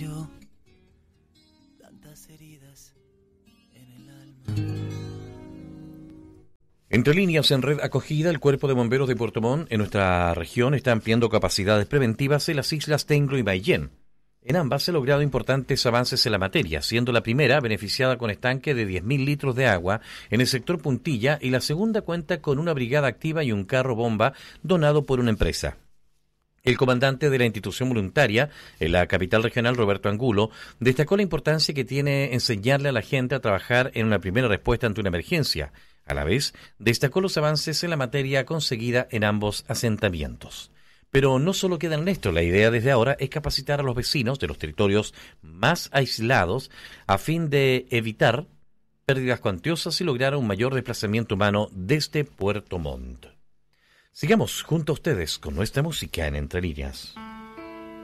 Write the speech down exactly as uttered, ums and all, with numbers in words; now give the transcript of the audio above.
yo tantas heridas en el alma. Entre líneas, en Red Acogida, el Cuerpo de Bomberos de Puerto Montt en nuestra región está ampliando capacidades preventivas en las islas Tenglo y Maillén. En ambas se han logrado importantes avances en la materia, siendo la primera beneficiada con estanque de diez mil litros de agua en el sector Puntilla y la segunda cuenta con una brigada activa y un carro bomba donado por una empresa. El comandante de la institución voluntaria en la capital regional, Roberto Angulo, destacó la importancia que tiene enseñarle a la gente a trabajar en una primera respuesta ante una emergencia. A la vez, destacó los avances en la materia conseguida en ambos asentamientos. Pero no solo queda en esto, la idea desde ahora es capacitar a los vecinos de los territorios más aislados a fin de evitar pérdidas cuantiosas y lograr un mayor desplazamiento humano desde Puerto Montt. Sigamos junto a ustedes con nuestra música en Entre Líneas.